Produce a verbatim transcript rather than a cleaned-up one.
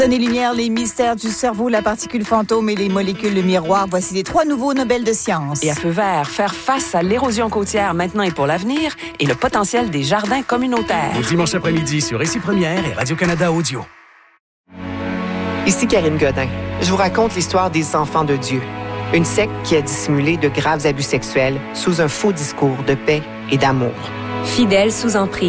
Donner lumière, les mystères du cerveau, la particule fantôme et les molécules de miroir. Voici les trois nouveaux Nobel de sciences. Et à feu vert, faire face à l'érosion côtière maintenant et pour l'avenir et le potentiel des jardins communautaires. Le dimanche après-midi sur Récit Première et Radio-Canada Audio. Ici Karine Godin. Je vous raconte l'histoire des Enfants de Dieu. Une secte qui a dissimulé de graves abus sexuels sous un faux discours de paix et d'amour. Fidèles sous emprise.